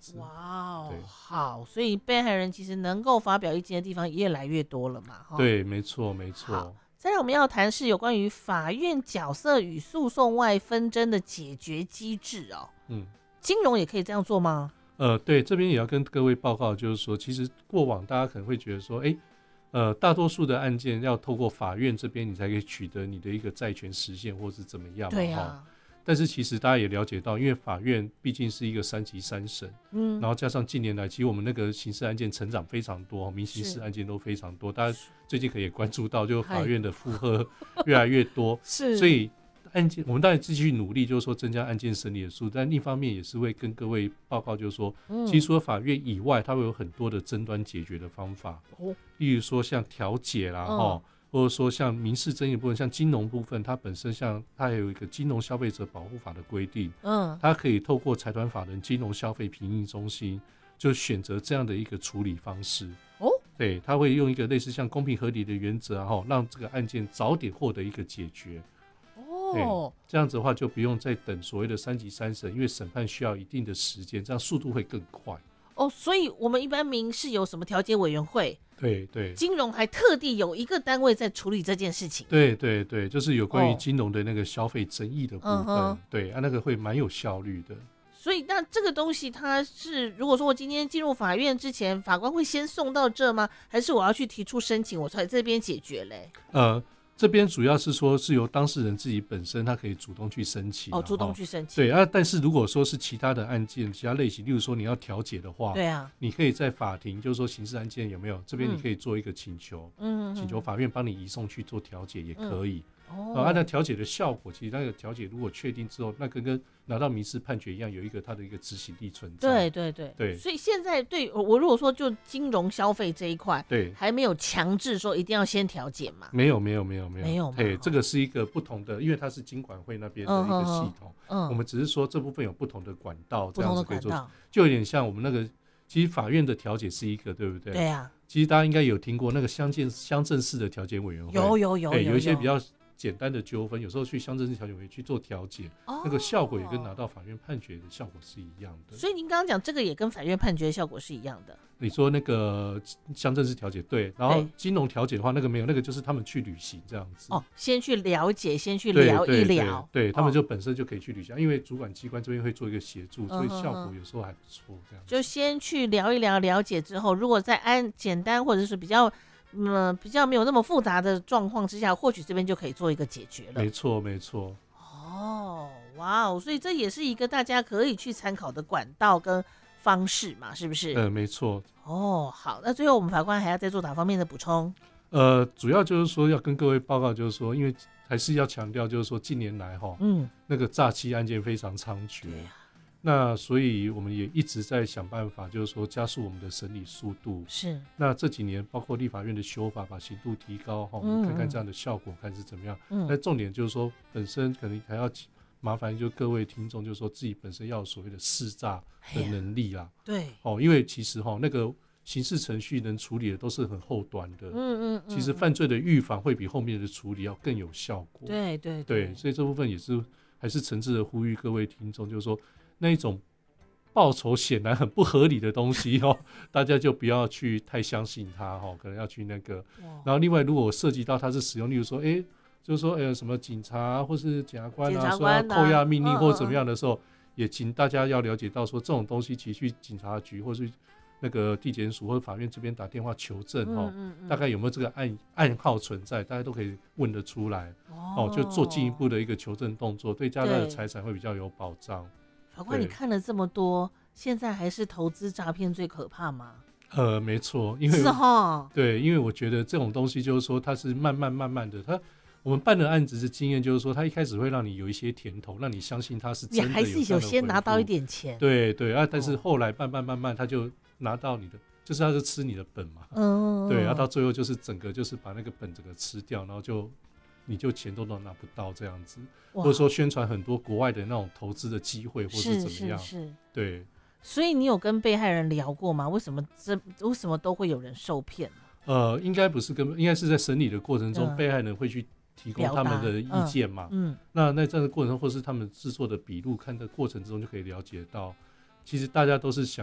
子。 哇哦对， 好，所以被害人其实能够发表意见的地方越来越多了嘛， 对，没错没好错。 再来我们要谈是有关于法院角色与诉讼外纷争的解决机制哦。 嗯， 金融也可以这样做吗？ 对，这边也要跟各位报告，就是说，其实过往大家可能会觉得说，大多数的案件要透过法院这边，你才可以取得你的一个债权实现，或是怎么样嘛， 对啊， 但是其实大家也了解到，因为法院毕竟是一个3级3审，然后加上近年来，其实我们那个刑事案件成长非常多，民刑事案件都非常多，大家最近可能也关注到，就法院的负荷越来越多， 是， 所以案件我们当然继续努力，就是说增加案件审理的数，但另一方面也是会跟各位报告，就是说，其实除了法院以外，它会有很多的争端解决的方法，例如说像调解啦，或者说像民事争议部分，像金融部分，它本身它有一个金融消费者保护法的规定，它可以透过财团法人金融消费评议中心，就选择这样的一个处理方式。对，它会用一个类似像公平合理的原则让这个案件早点获得一个解决。这样子的话就不用再等所谓的3级3审，因为审判需要一定的时间，这样速度会更快。 所以我们一般民事有什么调解委员会？ 对对， 金融还特地有一个单位在处理这件事情。 对对对，就是有关于金融的那个消费争议的部分，对那个会蛮有效率的。 所以那这个东西它是，如果说我今天进入法院之前，法官会先送到这吗？还是我要去提出申请，我才这边解决嘞？ 这边主要是说是由当事人自己本身他可以主动去申请， 主动去申请。 对啊，但是如果说是其他的案件、其他类型，例如说你要调解的话， 对啊， 你可以在法庭，就是说刑事案件有没有这边你可以做一个请求，请求法院帮你移送去做调解也可以。按照调解的效果，其实那个调解如果确定之后，那跟拿到民事判决一样，有一个它的一个执行力存在。对， 所以现在对我如果说就金融消费这一块， 对， 还没有强制说一定要先调解嘛？ 没有， 对， 这个是一个不同的，因为它是金管会那边的一个系统，我们只是说这部分有不同的管道，这样子可以做，就有点像我们那个，其实法院的调解是一个，对不对？ 对啊， 其实大家应该有听过那个乡镇市的调解委员会，有一些比较简单的纠纷，有时候去乡镇市调解委员会去做调解，那个效果也跟拿到法院判决的效果是一样的。 所以您刚刚讲这个也跟法院判决的效果是一样的。 你说那个乡镇市调解对，然后金融调解的话，那个没有，那个就是他们去旅行这样子。 先去了解，先去聊一聊， 对，他们就本身就可以去旅行，因为主管机关这边会做一个协助，所以效果有时候还不错。这样就先去聊一聊，了解之后，如果在简单或者是比较没有那么复杂的状况之下，或许这边就可以做一个解决了。 没错，没错。 哇哦，所以这也是一个大家可以去参考的管道跟方式嘛，是不是？ 没错。 好，那最后我们法官还要再做哪方面的补充？ 主要就是说要跟各位报告，就是说，因为还是要强调，就是说近年来那个诈欺案件非常猖獗。那所以我们也一直在想办法，就是说加速我们的审理速度。 是。 那这几年包括立法院的修法，把刑度提高，我们看看这样的效果，看是怎么样。那重点就是说，本身可能还要麻烦就各位听众，就是说自己本身要有所谓的识诈的能力啦。 对。 因为其实那个刑事程序能处理的都是很后端的。其实犯罪的预防会比后面的处理要更有效果。 对， 所以这部分也是还是诚挚的呼吁各位听众，就是说。那一种报酬显然很不合理的东西大家就不要去太相信它可能要去那个。然后另外，如果涉及到它是使用，例如说，就是说，什么警察或是检察官说要扣押命令或者怎么样的时候，也请大家要了解到说，这种东西其实去警察局或是那个地检署或者法院这边打电话求证大概有没有这个暗号存在，大家都可以问得出来就做进一步的一个求证动作，对大家的财产会比较有保障。 法官，你看了这么多，现在还是投资诈骗最可怕吗？ 没错，因为是对，因为我觉得这种东西就是说，它是慢慢的，我们办的案子的经验就是说，它一开始会让你有一些甜头，让你相信它是真的有， 你还是有先拿到一点钱， 对，但是后来慢慢，他就拿到你的，就是他就吃你的本嘛，对，到最后就是整个就是把那个本整个吃掉，然后你就钱都拿不到这样子，或者说宣传很多国外的那种投资的机会，或是怎么样， 是， 对。 所以你有跟被害人聊过吗？为什么都会有人受骗？ 应该不是应该是在审理的过程中，被害人会去提供他们的意见嘛。那这样的过程中，或是他们制作的笔录，看的过程之中就可以了解到，其实大家都是想